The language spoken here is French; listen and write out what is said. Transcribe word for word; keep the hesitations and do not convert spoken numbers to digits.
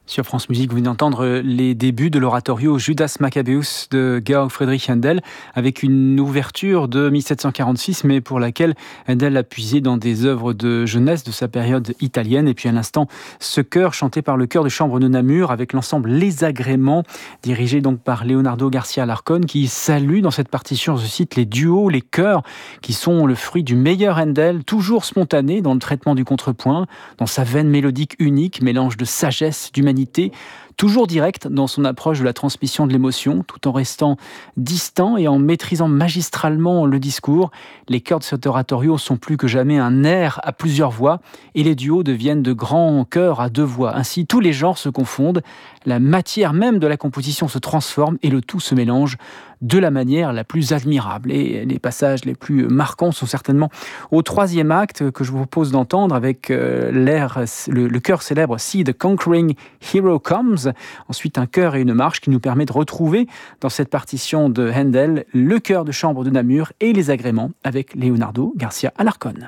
Sur France Musique, vous venez d'entendre les débuts de l'oratorio Judas Maccabeus de Georg Friedrich Händel, avec une ouverture de mille sept cent quarante-six, mais pour laquelle Händel a puisé dans des œuvres de jeunesse de sa période italienne. Et puis à l'instant, ce chœur chanté par le chœur de chambre de Namur, avec l'ensemble Les Agréments, dirigé donc par Leonardo Garcia Alarcón, qui salue dans cette partition, je cite, les duos, les chœurs, qui sont le fruit du meilleur Händel, toujours spontané dans le traitement du contrepoint, dans sa veine mélodique unique, mélange de sagesse, d'humanité, toujours direct dans son approche de la transmission de l'émotion, tout en restant distant et en maîtrisant magistralement le discours. Les chœurs de cet oratorio sont plus que jamais un air à plusieurs voix, et les duos deviennent de grands chœurs à deux voix. Ainsi, tous les genres se confondent, la matière même de la composition se transforme, et le tout se mélange de la manière la plus admirable. Et les passages les plus marquants sont certainement au troisième acte, que je vous propose d'entendre avec euh, l'air, le, le chœur célèbre « See the Conquering Hero Comes ». Ensuite, un chœur et une marche qui nous permet de retrouver dans cette partition de Händel le chœur de chambre de Namur et les agréments avec Leonardo Garcia Alarcón.